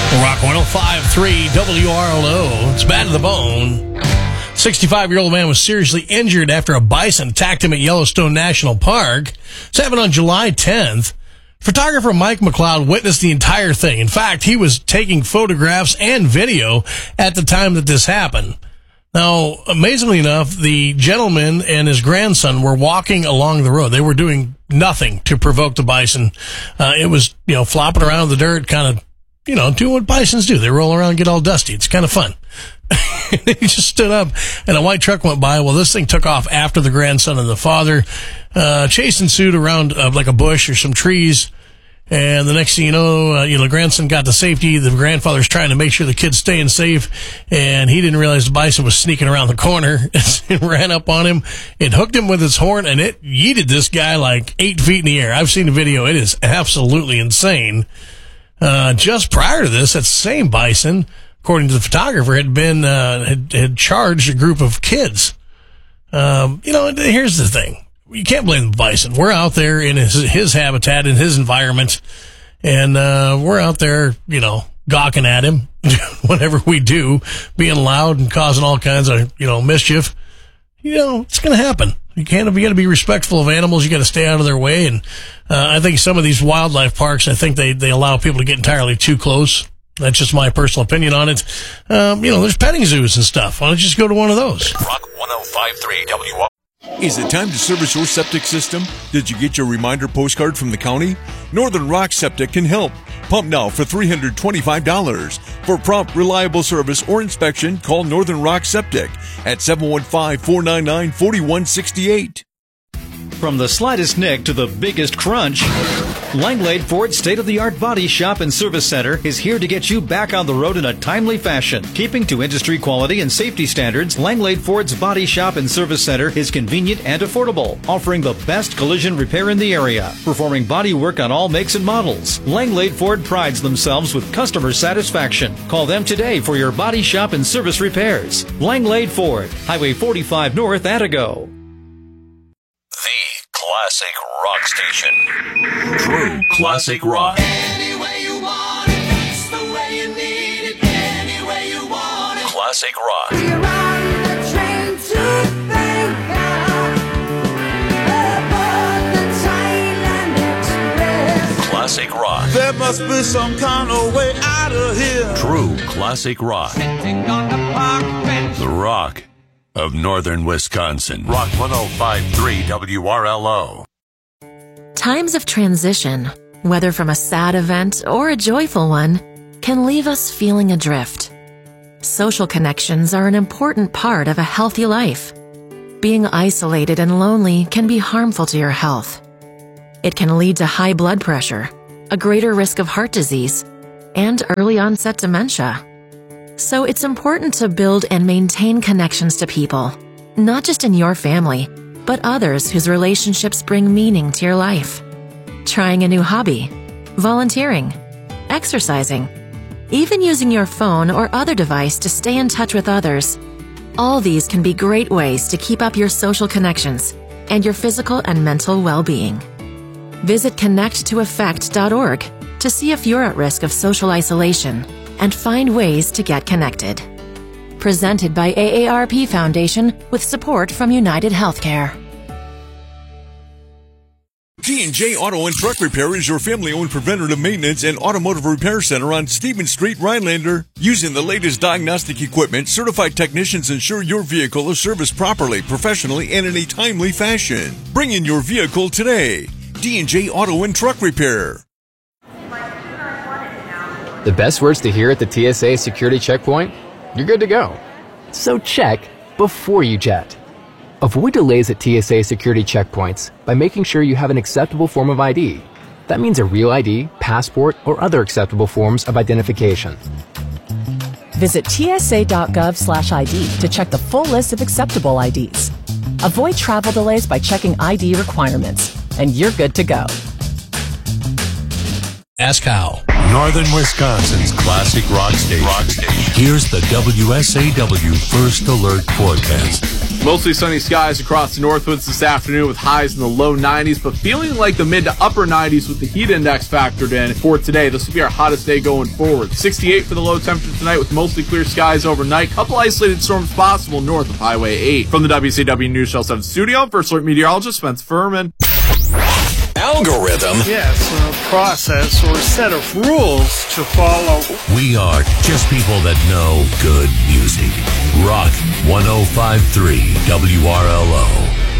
Rock 105.3 WRLO. It's Bad to the Bone. 65-year-old man was seriously injured after a bison attacked him at Yellowstone National Park. This happened on July 10th. Photographer Mike McLeod witnessed the entire thing. In fact, he was taking photographs and video at the time that this happened. Now, amazingly enough, the gentleman and his grandson were walking along the road. They were doing nothing to provoke the bison. It was, flopping around in the dirt, kind of, doing what bisons do. They roll around and get all dusty. It's kind of fun. He just stood up, and a white truck went by. Well, this thing took off after the grandson and the father. Chase ensued around like a bush or some trees. And the next thing you know, the grandson got to safety. The grandfather's trying to make sure the kid's staying safe. And he didn't realize the bison was sneaking around the corner. It ran up on him. It hooked him with its horn, and it yeeted this guy like 8 feet in the air. I've seen the video. It is absolutely insane. Just prior to this, that same bison, according to the photographer, had been had charged a group of kids. Here's the thing. You can't blame the bison. We're out there in his habitat, in his environment, and we're out there, gawking at him whatever we do, being loud and causing all kinds of, mischief. It's going to happen. You got to be respectful of animals. You got to stay out of their way. And I think some of these wildlife parks, I think they allow people to get entirely too close. That's just my personal opinion on it. There's petting zoos and stuff. Why don't you just go to one of those? Rock 105.3 WR. Is it time to service your septic system? Did you get your reminder postcard from the county? Northern Rock Septic can help. Pump now for $325. For prompt, reliable service or inspection, call Northern Rock Septic at 715-499-4168. From the slightest nick to the biggest crunch, Langlade Ford state-of-the-art body shop and service center is here to get you back on the road in a timely fashion. Keeping to industry quality and safety standards, Langlade Ford's body shop and service center is convenient and affordable, offering the best collision repair in the area, performing body work on all makes and models. Langlade Ford prides themselves with customer satisfaction. Call them today for your body shop and service repairs. Langlade Ford, Highway 45 North, Attigo. The classic rock station. True classic rock. Any way you want it, that's the way you need it. Any way you want it. Classic rock. We're on the train to Bangkok aboard the Thailand Express. Classic rock. There must be some kind of way out of here. True classic rock. Sitting on the park bench. The rock of northern Wisconsin. Rock 105.3 WRLO. Times of transition, whether from a sad event or a joyful one, can leave us feeling adrift. Social connections are an important part of a healthy life. Being isolated and lonely can be harmful to your health. It can lead to high blood pressure, a greater risk of heart disease, and early onset dementia. So it's important to build and maintain connections to people, not just in your family, but others whose relationships bring meaning to your life. Trying a new hobby, volunteering, exercising, even using your phone or other device to stay in touch with others. All these can be great ways to keep up your social connections and your physical and mental well-being. Visit connecttoeffect.org to see if you're at risk of social isolation and find ways to get connected. Presented by AARP Foundation with support from United Healthcare. G&J Auto and Truck Repair is your family-owned preventative maintenance and automotive repair center on Stevens Street, Rhinelander. Using the latest diagnostic equipment, certified technicians ensure your vehicle is serviced properly, professionally, and in a timely fashion. Bring in your vehicle today. D&J Auto and Truck Repair. The best words to hear at the TSA security checkpoint? You're good to go. So check before you jet. Avoid delays at TSA security checkpoints by making sure you have an acceptable form of ID. That means a real ID, passport, or other acceptable forms of identification. Visit tsa.gov/ID to check the full list of acceptable IDs. Avoid travel delays by checking ID requirements, and you're good to go. Ask how. Northern Wisconsin's classic rock station. Here's the WSAW First Alert forecast. Mostly sunny skies across the Northwoods this afternoon with highs in the low 90s, but feeling like the mid to upper 90s with the heat index factored in for today. This will be our hottest day going forward. 68 for the low temperature tonight with mostly clear skies overnight. Couple isolated storms possible north of Highway 8. From the WCW News Channel 7 studio, First Alert meteorologist Spence Furman. Algorithm? Yes, a process or a set of rules to follow. We are just people that know good music. Rock 105.3 WRLO.